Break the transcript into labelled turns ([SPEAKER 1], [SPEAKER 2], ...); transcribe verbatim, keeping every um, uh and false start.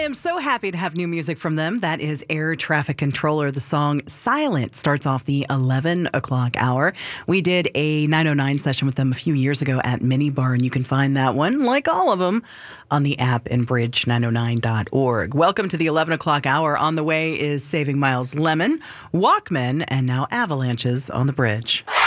[SPEAKER 1] am so happy to have new music from them. That is Air Traffic Controller. The song Silent starts off the eleven o'clock hour. We did a nine oh nine session with them a few years ago at Minibar, and you can find that one, like all of them, on the app and bridge nine oh nine dot org. Welcome to the eleven o'clock hour. On the way is Saving Miles Lemon, Walkmen, and now Avalanches on the Bridge.